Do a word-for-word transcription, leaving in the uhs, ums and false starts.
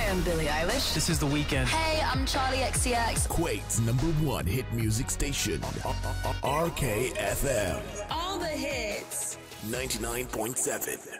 am Billie Eilish. This is The Weeknd. Hey, I'm Charlie X C X. Kuwait's number one hit music station, R K F M. All the hits. ninety-nine point seven.